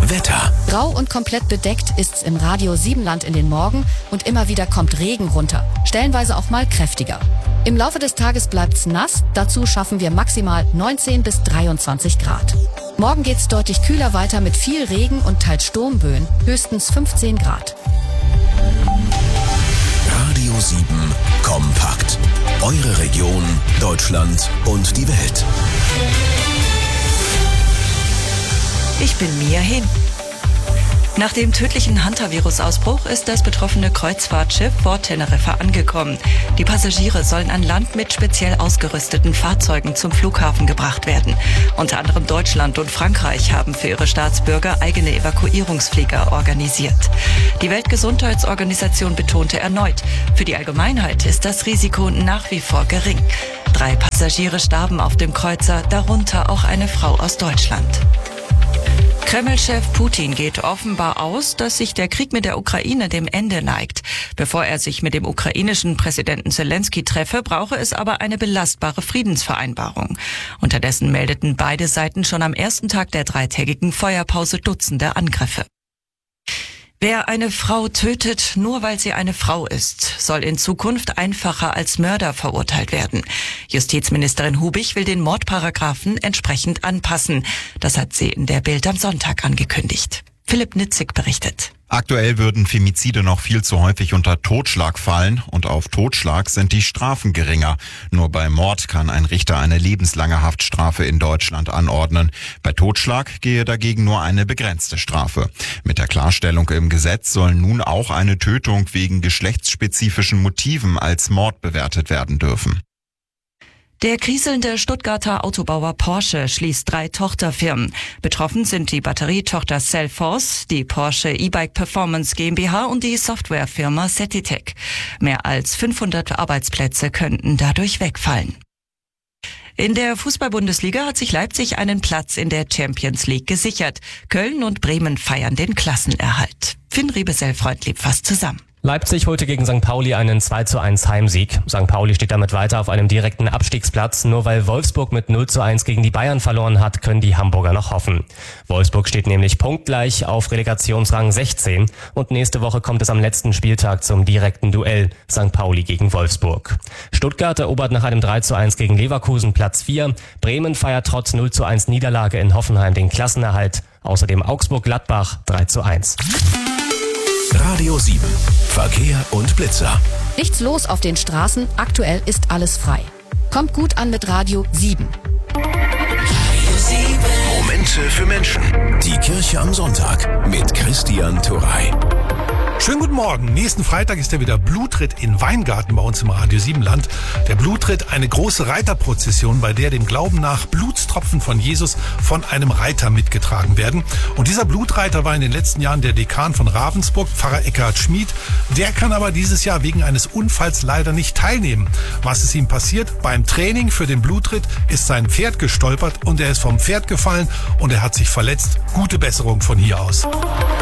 Wetter. Grau und komplett bedeckt ist's im Radio Siebenland in den Morgen und immer wieder kommt Regen runter. Stellenweise auch mal kräftiger. Im Laufe des Tages bleibt's nass, dazu schaffen wir maximal 19 bis 23 Grad. Morgen geht's deutlich kühler weiter mit viel Regen und teils Sturmböen, höchstens 15 Grad. Radio 7 kompakt. Eure Region, Deutschland und die Welt. Ich bin Mia Hehn. Nach dem tödlichen Hantavirus-Ausbruch ist das betroffene Kreuzfahrtschiff vor Teneriffa angekommen. Die Passagiere sollen an Land mit speziell ausgerüsteten Fahrzeugen zum Flughafen gebracht werden. Unter anderem Deutschland und Frankreich haben für ihre Staatsbürger eigene Evakuierungsflieger organisiert. Die Weltgesundheitsorganisation betonte erneut, für die Allgemeinheit ist das Risiko nach wie vor gering. 3 Passagiere starben auf dem Kreuzer, darunter auch eine Frau aus Deutschland. Kreml-Chef Putin geht offenbar aus, dass sich der Krieg mit der Ukraine dem Ende neigt. Bevor er sich mit dem ukrainischen Präsidenten Zelensky treffe, brauche es aber eine belastbare Friedensvereinbarung. Unterdessen meldeten beide Seiten schon am ersten Tag der 3-tägigen Feuerpause Dutzende Angriffe. Wer eine Frau tötet, nur weil sie eine Frau ist, soll in Zukunft einfacher als Mörder verurteilt werden. Justizministerin Hubich will den Mordparagraphen entsprechend anpassen. Das hat sie in der Bild am Sonntag angekündigt. Philipp Nitzig berichtet. Aktuell würden Femizide noch viel zu häufig unter Totschlag fallen und auf Totschlag sind die Strafen geringer. Nur bei Mord kann ein Richter eine lebenslange Haftstrafe in Deutschland anordnen. Bei Totschlag gehe dagegen nur eine begrenzte Strafe. Mit der Klarstellung im Gesetz soll nun auch eine Tötung wegen geschlechtsspezifischen Motiven als Mord bewertet werden dürfen. Der kriselnde Stuttgarter Autobauer Porsche schließt 3 Tochterfirmen. Betroffen sind die Batterietochter Cellforce, die Porsche E-Bike Performance GmbH und die Softwarefirma Setitech. Mehr als 500 Arbeitsplätze könnten dadurch wegfallen. In der Fußball-Bundesliga hat sich Leipzig einen Platz in der Champions League gesichert. Köln und Bremen feiern den Klassenerhalt. Finn Riebesell-Freundlieb fasst zusammen. Leipzig holte gegen St. Pauli einen 2:1 Heimsieg. St. Pauli steht damit weiter auf einem direkten Abstiegsplatz. Nur weil Wolfsburg mit 0:1 gegen die Bayern verloren hat, können die Hamburger noch hoffen. Wolfsburg steht nämlich punktgleich auf Relegationsrang 16 und nächste Woche kommt es am letzten Spieltag zum direkten Duell St. Pauli gegen Wolfsburg. Stuttgart erobert nach einem 3:1 gegen Leverkusen Platz 4. Bremen feiert trotz 0:1 Niederlage in Hoffenheim den Klassenerhalt. Außerdem Augsburg-Gladbach 3:1. Radio 7. Verkehr und Blitzer. Nichts los auf den Straßen, aktuell ist alles frei. Kommt gut an mit Radio 7. Momente für Menschen. Die Kirche am Sonntag mit Christian Turrey. Schönen guten Morgen. Nächsten Freitag ist ja wieder Blutritt in Weingarten bei uns im Radio Siebenland. Der Blutritt, eine große Reiterprozession, bei der dem Glauben nach Blutstropfen von Jesus von einem Reiter mitgetragen werden. Und dieser Blutreiter war in den letzten Jahren der Dekan von Ravensburg, Pfarrer Eckhard Schmid. Der kann aber dieses Jahr wegen eines Unfalls leider nicht teilnehmen. Was ist ihm passiert? Beim Training für den Blutritt ist sein Pferd gestolpert und er ist vom Pferd gefallen und er hat sich verletzt. Gute Besserung von hier aus.